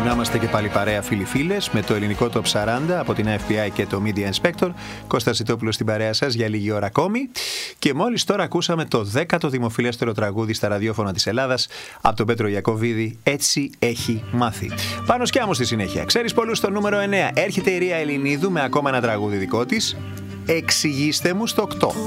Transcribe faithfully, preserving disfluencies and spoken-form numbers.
Να είμαστε και πάλι παρέα, φίλοι φίλες, με το ελληνικό Top σαράντα από την Εφ Μπι Άι και το Media Inspector. Κώστας Σιτόπουλος στην παρέα σας για λίγη ώρα ακόμη. Και μόλις τώρα ακούσαμε το δέκατο δημοφιλέστερο τραγούδι στα ραδιόφωνα της Ελλάδας από τον Πέτρο Ιακωβίδη, «Έτσι έχει μάθει». Πάνω σκιάμου στη συνέχεια. Ξέρεις πολλούς στο νούμερο εννέα. Έρχεται η Ρία Ελληνίδου με ακόμα ένα τραγούδι δικό της. Εξηγήστε μου στο οκτώ.